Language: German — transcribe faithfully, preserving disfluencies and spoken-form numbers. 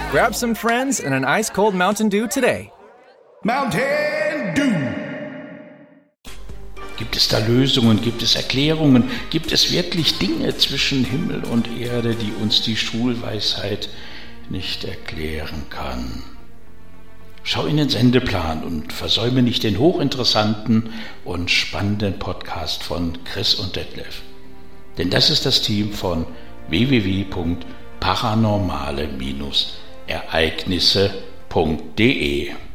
Grab some friends and an ice-cold Mountain Dew today. Mountain Dew. Gibt es da Lösungen? Gibt es Erklärungen? Gibt es wirklich Dinge zwischen Himmel und Erde, die uns die Schulweisheit nicht erklären kann? Schau in den Sendeplan und versäume nicht den hochinteressanten und spannenden Podcast von Chris und Detlef. Denn das ist das Team von w w w punkt paranormale Ereignisse punkt de.